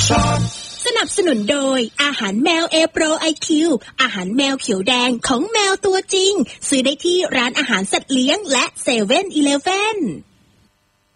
สนับสนุนโดยอาหารแมวเอโปรไอคิวอาหารแมวเขียวแดงของแมวตัวจริงซื้อได้ที่ร้านอาหารสัตว์เลี้ยงและ7-Eleven